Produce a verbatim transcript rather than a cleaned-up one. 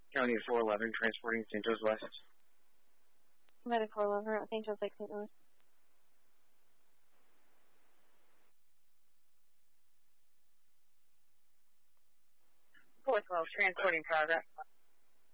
County four eleven, transporting Saint Joe's West. Medic four eleven, Saint Joe's Lake, Saint Louis. four twelve, transporting progress.